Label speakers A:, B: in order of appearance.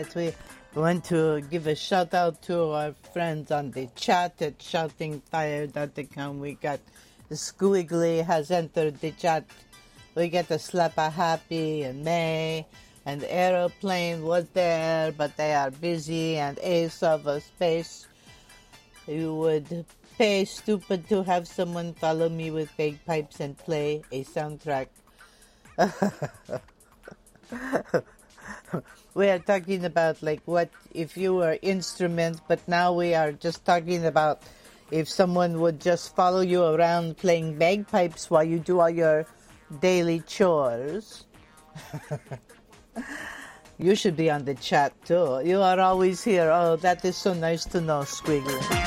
A: right, we want to give a shout out to our friends on the chat at shoutingfire.com. We got Squiggly has entered the chat. We get the Slapper Happy and May, and Aeroplane was there, but they are busy, and Ace of a Space. You would pay stupid to have someone follow me with bagpipes and play a soundtrack. We are talking about like what if you were instruments, but now we are just talking about if someone would just follow you around playing bagpipes while you do all your daily chores. You should be on the chat too. You are always here. Oh, that is so nice to know, Squiggly.